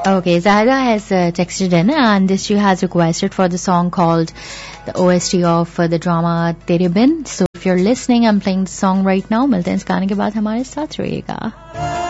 Okay, Zahida has texted in and she has requested for the song called the OST of the drama Tere Bin. So if you're listening, I'm playing the song right now. मिलते हैं इस गाने के बाद हमारे साथ रहिएगा.